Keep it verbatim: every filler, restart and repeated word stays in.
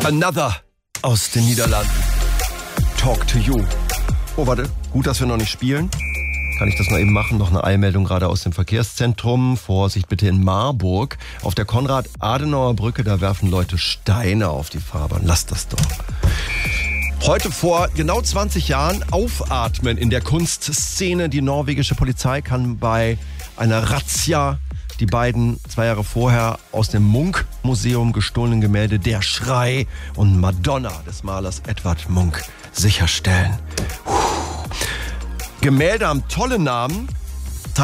Another aus den Niederlanden. Talk to you. Oh, warte. Gut, dass wir noch nicht spielen. Kann ich das noch eben machen? Noch eine Eilmeldung gerade aus dem Verkehrszentrum. Vorsicht bitte in Marburg. Auf der Konrad-Adenauer-Brücke, da werfen Leute Steine auf die Fahrbahn. Lasst das doch. Heute vor genau zwanzig Jahren aufatmen in der Kunstszene. Die norwegische Polizei kann bei einer Razzia die beiden zwei Jahre vorher aus dem Munch-Museum gestohlenen Gemälde Der Schrei und Madonna des Malers Edvard Munch sicherstellen. Puh. Gemälde haben tolle Namen,